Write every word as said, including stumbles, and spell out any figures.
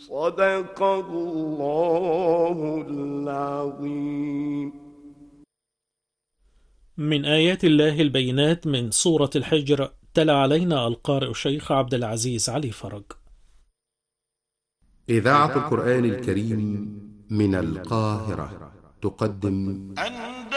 صدق الله العظيم. من آيات الله البينات من سورة الحجر، تلا علينا القارئ الشيخ عبد العزيز علي فرج. إذاعة القرآن الكريم من القاهرة تقدم